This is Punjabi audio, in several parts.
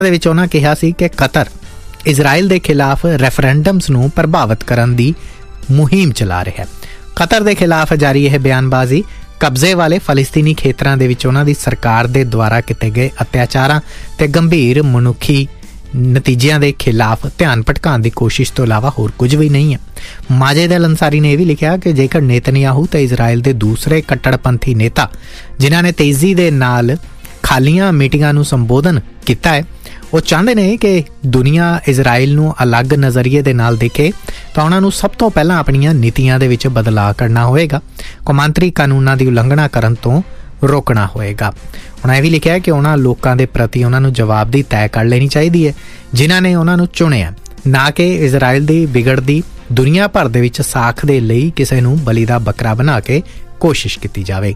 ਦੇ ਵਿੱਚ ਉਹਨਾਂ ਕਿਹਾ ਸੀ ਕਿ ਕਤਰ ਇਜ਼ਰਾਈਲ ਦੇ ਖਿਲਾਫ ਰੈਫਰੈਂਡਮਸ ਨੂੰ ਪ੍ਰਭਾਵਿਤ ਕਰਨ ਦੀ ਮੁਹਿੰਮ ਚਲਾ ਰਿਹਾ ਹੈ। ਕਤਰ ਦੇ ਖਿਲਾਫ ਜਾਰੀ ਇਹ ਬਿਆਨਬਾਜ਼ੀ ਕਬਜ਼ੇ ਵਾਲੇ ਫਲਸਤੀਨੀ ਖੇਤਰਾਂ ਦੇ ਵਿੱਚ ਉਹਨਾਂ ਦੀ ਸਰਕਾਰ ਦੇ ਦੁਆਰਾ ਕੀਤੇ ਗਏ ਅਤਿਆਚਾਰਾਂ ਤੇ ਗੰਭੀਰ ਮਨੁੱਖੀ ਨਤੀਜਿਆਂ ਦੇ ਖਿਲਾਫ ਧਿਆਨ ਭਟਕਾਉਣ ਦੀ ਕੋਸ਼ਿਸ਼ ਤੋਂ ਇਲਾਵਾ ਹੋਰ ਕੁਝ ਵੀ ਨਹੀਂ ਹੈ। ਮਾਜਿਦ ਅਲ ਅੰਸਾਰੀ ਨੇ ਇਹ ਵੀ ਲਿਖਿਆ ਕਿ ਜੇਕਰ ਨੇਤਨਯਾਹੂ ਤੇ ਇਜ਼ਰਾਈਲ ਦੇ ਦੂਸਰੇ ਕੱਟੜਪੰਥੀ ਨੇਤਾ ਜਿਨ੍ਹਾਂ ਨੇ ਤੇਜ਼ੀ ਦੇ ਨਾਲ ਖਾਲੀਆਂ ਮੀਟਿੰਗਾਂ ਨੂੰ ਸੰਬੋਧਨ ਕੀਤਾ ਹੈ, ਉਹ ਚਾਹੁੰਦੇ ਨੇ ਕਿ ਦੁਨੀਆ ਇਜ਼ਰਾਈਲ ਨੂੰ ਅਲੱਗ ਨਜ਼ਰੀਏ ਦੇ ਨਾਲ ਦੇਖੇ ਤਾਂ ਉਹਨਾਂ ਨੂੰ ਸਭ ਤੋਂ ਪਹਿਲਾਂ ਆਪਣੀਆਂ ਨੀਤੀਆਂ ਦੇ ਵਿੱਚ ਬਦਲਾਅ ਕਰਨਾ ਹੋਏਗਾ, ਕੌਮਾਂਤਰੀ ਕਾਨੂੰਨਾਂ ਦੀ ਉਲੰਘਣਾ ਕਰਨ ਤੋਂ ਰੋਕਣਾ ਹੋਏਗਾ। ਉਹਨਾਂ ਇਹ ਵੀ ਲਿਖਿਆ ਕਿ ਉਹਨਾਂ ਲੋਕਾਂ ਦੇ ਪ੍ਰਤੀ ਉਹਨਾਂ ਨੂੰ ਜਵਾਬਦੇਹੀ ਤੈਅ ਕਰ ਲੈਣੀ ਚਾਹੀਦੀ ਹੈ ਜਿਨ੍ਹਾਂ ਨੇ ਉਹਨਾਂ ਨੂੰ ਚੁਣਿਆ, ਨਾ ਕਿ ਇਜ਼ਰਾਈਲ ਦੀ ਵਿਗੜਦੀ ਦੁਨੀਆ ਭਰ ਦੇ ਵਿੱਚ ਸਾਖ ਦੇ ਲਈ ਕਿਸੇ ਨੂੰ ਬਲੀ ਦਾ ਬੱਕਰਾ ਬਣਾ ਕੇ ਕੋਸ਼ਿਸ਼ ਕੀਤੀ ਜਾਵੇ।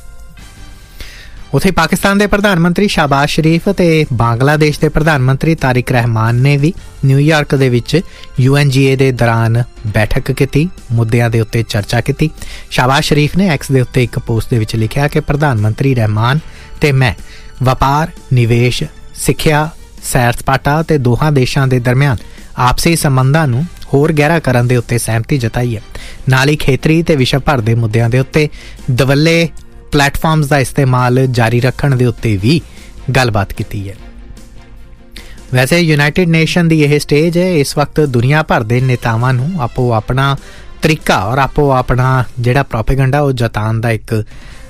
ਉੱਥੇ ਪਾਕਿਸਤਾਨ ਦੇ ਪ੍ਰਧਾਨ ਮੰਤਰੀ ਸ਼ਹਬਾਜ਼ ਸ਼ਰੀਫ ਅਤੇ ਬੰਗਲਾਦੇਸ਼ ਦੇ ਪ੍ਰਧਾਨ ਮੰਤਰੀ ਤਾਰਿਕ ਰਹਿਮਾਨ ਨੇ ਵੀ ਨਿਊਯਾਰਕ ਦੇ ਵਿੱਚ UNGA ਦੇ ਦੌਰਾਨ ਬੈਠਕ ਕੀਤੀ, ਮੁੱਦਿਆਂ ਦੇ ਉੱਤੇ ਚਰਚਾ ਕੀਤੀ। ਸ਼ਹਬਾਜ਼ ਸ਼ਰੀਫ ਨੇ ਐਕਸ ਦੇ ਉੱਤੇ ਇੱਕ ਪੋਸਟ ਦੇ ਵਿੱਚ ਲਿਖਿਆ ਕਿ ਪ੍ਰਧਾਨ ਮੰਤਰੀ ਰਹਿਮਾਨ ਤੇ ਮੈਂ ਵਪਾਰ, ਨਿਵੇਸ਼, ਸਿੱਖਿਆ, ਸੈਰ ਸਪਾਟਾ ਤੇ ਦੋਹਾਂ ਦੇਸ਼ਾਂ ਦੇ ਦਰਮਿਆਨ ਆਪਸੀ ਸੰਬੰਧਾਂ ਨੂੰ ਹੋਰ ਗਹਿਰਾ ਕਰਨ ਦੇ ਉੱਤੇ ਸਹਿਮਤੀ ਜਤਾਈ ਹੈ। ਨਾਲ ਹੀ ਖੇਤਰੀ ਤੇ ਵਿਸ਼ਵ ਭਰ ਦੇ ਮੁੱਦਿਆਂ ਦੇ ਉੱਤੇ ਦਵੱਲੇ ਪਲੇਟਫਾਰਮਸ ਦਾ ਇਸਤੇਮਾਲ ਜਾਰੀ ਰੱਖਣ ਦੇ ਉੱਤੇ ਵੀ ਗੱਲਬਾਤ ਕੀਤੀ ਹੈ। ਵੈਸੇ ਯੂਨਾਈਟਿਡ ਨੇਸ਼ਨ ਦੀ ਇਹ ਸਟੇਜ ਹੈ, ਇਸ ਵਕਤ ਦੁਨੀਆ ਭਰ ਦੇ ਨੇਤਾਵਾਂ ਨੂੰ ਆਪੋ ਆਪਣਾ ਤਰੀਕਾ ਔਰ ਆਪੋ ਆਪਣਾ ਜਿਹੜਾ ਪ੍ਰੋਪੇਗੈਂਡਾ ਉਹ ਜਤਾਉਣ ਦਾ ਇੱਕ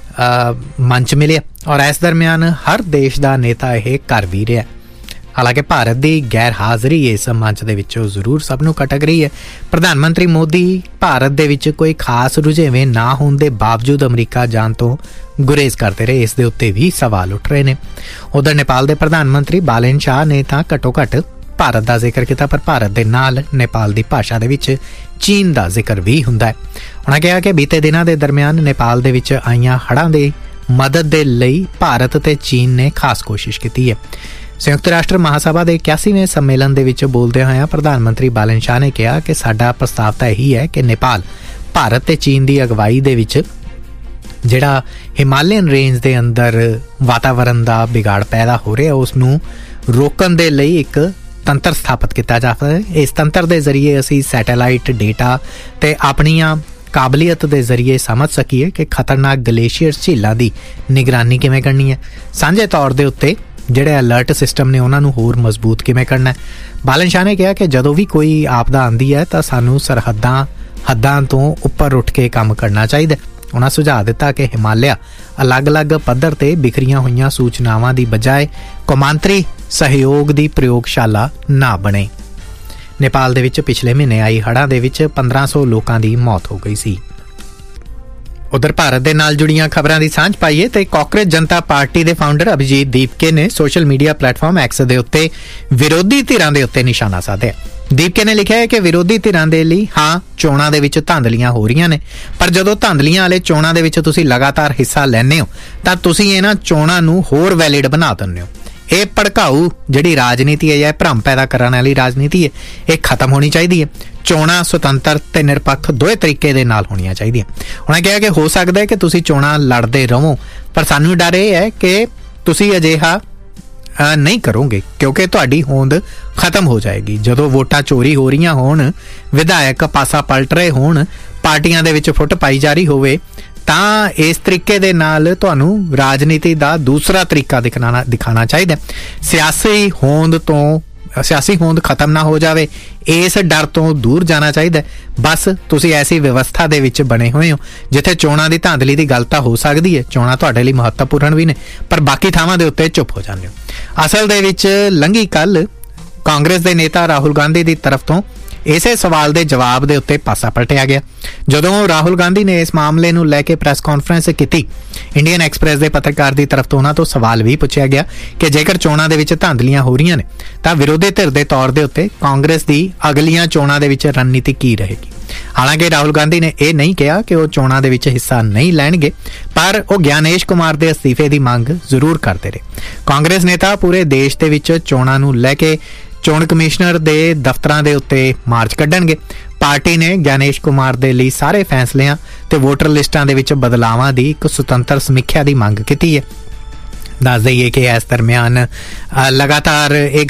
ਮੰਚ ਮਿਲਿਆ ਔਰ ਇਸ ਦਰਮਿਆਨ ਹਰ ਦੇਸ਼ ਦਾ ਨੇਤਾ ਇਹ ਕਰ ਵੀ ਰਿਹਾ। ਹਾਲਾਂਕਿ ਭਾਰਤ ਦੀ ਗੈਰ ਹਾਜ਼ਰੀ ਇਸ ਮੰਚ ਦੇ ਵਿੱਚੋਂ ਜ਼ਰੂਰ ਸਭ ਨੂੰ ਖਟਕ ਰਹੀ ਹੈ। ਪ੍ਰਧਾਨ ਮੰਤਰੀ ਮੋਦੀ ਭਾਰਤ ਦੇ ਵਿੱਚ ਕੋਈ ਖਾਸ ਰੁਝੇਵੇਂ ਨਾ ਹੋਣ ਦੇ ਬਾਵਜੂਦ ਅਮਰੀਕਾ ਜਾਣ ਤੋਂ ਗੁਰੇਜ਼ ਕਰਦੇ ਰਹੇ, ਇਸ ਦੇ ਉੱਤੇ ਵੀ ਸਵਾਲ ਉੱਠ ਰਹੇ ਨੇ। ਉਧਰ ਨੇਪਾਲ ਦੇ ਪ੍ਰਧਾਨ ਮੰਤਰੀ ਬਾਲੇਨ ਸ਼ਾਹ ਨੇ ਤਾਂ ਘੱਟੋ ਘੱਟ ਭਾਰਤ ਦਾ ਜ਼ਿਕਰ ਕੀਤਾ, ਪਰ ਭਾਰਤ ਦੇ ਨਾਲ ਨੇਪਾਲ ਦੀ ਭਾਸ਼ਾ ਦੇ ਵਿੱਚ ਚੀਨ ਦਾ ਜ਼ਿਕਰ ਵੀ ਹੁੰਦਾ ਹੈ। ਉਹਨਾਂ ਕਿਹਾ ਕਿ ਬੀਤੇ ਦਿਨਾਂ ਦੇ ਦਰਮਿਆਨ ਨੇਪਾਲ ਦੇ ਵਿੱਚ ਆਈਆਂ ਹੜ੍ਹਾਂ ਦੇ ਮਦਦ ਦੇ ਲਈ ਭਾਰਤ ਤੇ ਚੀਨ ਨੇ ਖਾਸ ਕੋਸ਼ਿਸ਼ ਕੀਤੀ ਹੈ। ਸੰਯੁਕਤ ਰਾਸ਼ਟਰ ਮਹਾਸਭਾ ਦੇ 81ਵੇਂ ਸੰਮੇਲਨ ਦੇ ਵਿੱਚ ਬੋਲਦਿਆਂ ਹੋਇਆਂ ਪ੍ਰਧਾਨ ਮੰਤਰੀ ਬਾਲੇਨ ਸ਼ਾਹ ਨੇ ਕਿਹਾ ਕਿ ਸਾਡਾ ਪ੍ਰਸਤਾਵ ਤਾਂ ਇਹੀ ਹੈ ਕਿ ਨੇਪਾਲ ਭਾਰਤ ਤੇ ਚੀਨ ਦੀ ਅਗਵਾਈ ਦੇ ਵਿੱਚ ਜਿਹੜਾ ਹਿਮਾਲਿਅਨ ਰੇਂਜ ਦੇ ਅੰਦਰ ਵਾਤਾਵਰਨ ਦਾ ਵਿਗਾੜ ਪੈਦਾ ਹੋ ਰਿਹਾ ਉਸ ਨੂੰ ਰੋਕਣ ਦੇ ਲਈ ਇੱਕ ਤੰਤਰ ਸਥਾਪਿਤ ਕੀਤਾ ਜਾਵੇ। ਇਸ ਤੰਤਰ ਦੇ ਜ਼ਰੀਏ ਅਸੀਂ ਸੈਟੇਲਾਈਟ ਡੇਟਾ ਤੇ ਆਪਣੀਆਂ ਕਾਬਲੀਅਤ ਦੇ ਜ਼ਰੀਏ ਸਮਝ ਸਕੀਏ ਕਿ ਖਤਰਨਾਕ ਗਲੇਸ਼ੀਅਰ ਝੀਲਾਂ ਦੀ ਨਿਗਰਾਨੀ ਕਿਵੇਂ ਕਰਨੀ ਹੈ, ਸਾਂਝੇ ਤੌਰ ਦੇ ਉੱਤੇ ਜਿਹੜੇ ਅਲਰਟ ਸਿਸਟਮ ਨੇ ਉਹਨਾਂ ਨੂੰ ਹੋਰ ਮਜ਼ਬੂਤ ਕਿਵੇਂ ਕਰਨਾ ਹੈ। ਬਾਲਨ ਸ਼ਾਹ ਨੇ ਕਿਹਾ ਕਿ ਜਦੋਂ ਵੀ ਕੋਈ ਆਪਦਾ ਆਉਂਦੀ ਹੈ ਤਾਂ ਸਾਨੂੰ ਹੱਦਾਂ ਤੋਂ ਉੱਪਰ ਉੱਠ ਕੇ ਕੰਮ ਕਰਨਾ ਚਾਹੀਦਾ। ਉਹਨਾਂ ਸੁਝਾਅ ਦਿੱਤਾ ਕਿ ਹਿਮਾਲਿਆ ਅਲੱਗ-ਅਲੱਗ ਪੱਧਰ ਤੇ ਬਿਖਰੀਆਂ ਹੋਈਆਂ ਸੂਚਨਾਵਾਂ ਦੀ ਬਜਾਏ ਕੌਮਾਂਤਰੀ ਸਹਿਯੋਗ ਦੀ ਪ੍ਰਯੋਗਸ਼ਾਲਾ ਨਾ ਬਣੇ। ਨੇਪਾਲ ਦੇ ਵਿੱਚ ਪਿਛਲੇ ਮਹੀਨੇ ਆਈ ਹੜ੍ਹਾਂ ਦੇ ਵਿੱਚ 1500 ਲੋਕਾਂ ਦੀ ਮੌਤ ਹੋ ਗਈ ਸੀ। ਉਧਰ ਭਾਰਤ ਦੇ ਨਾਲ ਜੁੜੀਆਂ ਖਬਰਾਂ ਦੀ ਸਾਂਝ ਪਾਈਏ ਤੇ ਕਾਂਗਰਸ ਜਨਤਾ ਪਾਰਟੀ ਦੇ ਫਾਊਂਡਰ ਅਭਿਜੀਤ ਦੀਪਕੇ ਨੇ ਸੋਸ਼ਲ ਮੀਡੀਆ ਪਲੇਟਫਾਰਮ ਐਕਸ ਦੇ ਉੱਤੇ ਵਿਰੋਧੀ ਧਿਰਾਂ ਦੇ ਉੱਤੇ ਨਿਸ਼ਾਨਾ ਸਾਧਿਆ। ਦੀਪਕੇ ਨੇ ਲਿਖਿਆ ਹੈ ਕਿ ਵਿਰੋਧੀ ਧਿਰਾਂ ਦੇ ਲਈ ਚੋਣਾਂ ਦੇ ਵਿੱਚ ਧਾਂਦਲੀਆਂ ਹੋ ਰਹੀਆਂ ਨੇ, ਪਰ ਜਦੋਂ ਧਾਂਦਲੀਆਂ ਵਾਲੇ ਚੋਣਾਂ ਦੇ ਵਿੱਚ ਤੁਸੀਂ ਲਗਾਤਾਰ ਹਿੱਸਾ ਲੈਂਦੇ ਹੋ ਤਾਂ ਤੁਸੀਂ ਇਹਨਾਂ ਚੋਣਾਂ ਨੂੰ ਹੋਰ ਵੈਲਿਡ ਬਣਾ ਦਿੰਦੇ ਹੋ। ਇਹ ਭੜਕਾਊ ਜਿਹੜੀ ਰਾਜਨੀਤੀ ਹੈ ਜਾਂ ਭਰਮ ਪੈਦਾ ਕਰਨ ਵਾਲੀ ਰਾਜਨੀਤੀ ਹੈ, ਇਹ ਖਤਮ ਹੋਣੀ ਚਾਹੀਦੀ ਹੈ। ਚੋਣਾਂ ਸੁਤੰਤਰ ਤੇ ਨਿਰਪੱਖ ਦੋਵੇਂ ਤਰੀਕੇ ਦੇ ਨਾਲ ਹੋਣੀਆਂ ਚਾਹੀਦੀਆਂ। ਉਹਨਾਂ ਕਿਹਾ ਕਿ ਹੋ ਸਕਦਾ ਹੈ ਕਿ ਤੁਸੀਂ ਚੋਣਾਂ ਲੜਦੇ ਰਹੋ, ਪਰ ਸਾਨੂੰ ਡਰ ਇਹ ਹੈ ਕਿ ਤੁਸੀਂ ਅਜਿਹਾ ਨਹੀਂ ਕਰੋਗੇ ਕਿਉਂਕਿ ਤੁਹਾਡੀ ਹੋਂਦ ਖਤਮ ਹੋ ਜਾਏਗੀ। ਜਦੋਂ ਵੋਟਾਂ ਚੋਰੀ ਹੋ ਰਹੀਆਂ ਹੋਣ, ਵਿਧਾਇਕ ਪਾਸਾ ਪਲਟ ਰਹੇ ਹੋਣ, ਪਾਰਟੀਆਂ ਦੇ ਵਿੱਚ ਫੁੱਟ ਪਾਈ ਜਾ ਰਹੀ ਹੋਵੇ, ਤਾਂ ਇਸ ਤਰੀਕੇ ਦੇ ਨਾਲ ਤੁਹਾਨੂੰ ਰਾਜਨੀਤੀ ਦਾ ਦੂਸਰਾ ਤਰੀਕਾ ਦਿਖਾਣਾ ਚਾਹੀਦਾ। ਸਿਆਸੀ ਹੋਂਦ ਖਤਮ ਨਾ ਹੋ ਜਾਵੇ, ਇਸ ਡਰ ਤੋਂ ਦੂਰ ਜਾਣਾ ਚਾਹੀਦਾ। ਬਸ ਤੁਸੀਂ ਐਸੀ ਵਿਵਸਥਾ ਦੇ ਵਿੱਚ ਬਣੇ ਹੋਏ ਹੋ ਜਿੱਥੇ ਚੋਣਾਂ ਦੀ ਧਾਂਦਲੀ ਦੀ ਗੱਲ ਤਾਂ ਹੋ ਸਕਦੀ ਹੈ, ਚੋਣਾਂ ਤੁਹਾਡੇ ਲਈ ਮਹੱਤਵਪੂਰਨ ਵੀ ਨੇ, ਪਰ ਬਾਕੀ ਥਾਵਾਂ ਦੇ ਉੱਤੇ ਚੁੱਪ ਹੋ ਜਾਂਦੇ ਹੋ। ਅਸਲ ਦੇ ਵਿੱਚ ਲੰਘੀ ਕੱਲ ਕਾਂਗਰਸ ਦੇ ਨੇਤਾ ਰਾਹੁਲ ਗਾਂਧੀ ਦੀ ਤਰਫ ਤੋਂ ਇਸੇ ਸਵਾਲ ਦੇ ਜਵਾਬ ਦੇ ਉੱਤੇ ਪਾਸਾ ਪਲਟਿਆ ਗਿਆ। ਜਦੋਂ ਰਾਹੁਲ ਗਾਂਧੀ ਨੇ ਇਸ ਮਾਮਲੇ ਨੂੰ ਲੈ ਕੇ ਪ੍ਰੈਸ ਕਾਨਫਰੰਸ ਕੀਤੀ, ਇੰਡੀਅਨ ਐਕਸਪ੍ਰੈਸ ਦੇ ਪੱਤਰਕਾਰ ਦੀ ਤਰਫ ਤੋਂ ਉਹਨਾਂ ਤੋਂ ਸਵਾਲ ਵੀ ਪੁੱਛਿਆ ਗਿਆ ਕਿ ਜੇਕਰ ਚੋਣਾਂ ਦੇ ਵਿੱਚ ਧਾਂਦਲੀਆਂ ਹੋ ਰਹੀਆਂ ਨੇ ਤਾਂ ਵਿਰੋਧੀ ਧਿਰ ਦੇ ਤੌਰ ਦੇ ਉੱਤੇ ਕਾਂਗਰਸ ਦੀ ਅਗਲੀਆਂ ਚੋਣਾਂ ਦੇ ਵਿੱਚ ਰਣਨੀਤੀ ਕੀ ਰਹੇਗੀ। ਹਾਲਾਂਕਿ ਰਾਹੁਲ ਗਾਂਧੀ ਨੇ ਇਹ ਨਹੀਂ ਕਿਹਾ ਕਿ ਉਹ ਚੋਣਾਂ ਦੇ ਵਿੱਚ ਹਿੱਸਾ ਨਹੀਂ ਲੈਣਗੇ, ਪਰ ਉਹ ਗਿਆਨੇਸ਼ ਕੁਮਾਰ ਦੇ ਅਸਤੀਫੇ ਦੀ ਮੰਗ ਜ਼ਰੂਰ ਕਰਦੇ ਰਹੇ। ਕਾਂਗਰਸ ਨੇਤਾ ਪੂਰੇ ਦੇਸ਼ ਦੇ ਵਿੱਚ ਚੋਣਾਂ ਨੂੰ ਲੈ ਕੇ ਚੋਣ ਕਮਿਸ਼ਨਰ ਦੇ ਦਫ਼ਤਰਾਂ ਦੇ ਉੱਤੇ ਮਾਰਚ ਕੱਢਣਗੇ। ਪਾਰਟੀ ਨੇ ਗਿਆਨੇਸ਼ ਕੁਮਾਰ ਦੇ ਲਈ ਸਾਰੇ ਫੈਸਲਿਆਂ ਤੇ ਵੋਟਰ ਲਿਸਟਾਂ ਦੇ ਵਿੱਚ ਬਦਲਾਵਾਂ ਦੀ ਇੱਕ ਸੁਤੰਤਰ ਸਮੀਖਿਆ ਦੀ ਮੰਗ ਕੀਤੀ ਹੈ। ਦੱਸ ਦਈਏ ਕਿ ਇਸ ਦਰਮਿਆਨ ਲਗਾਤਾਰ ਇਹ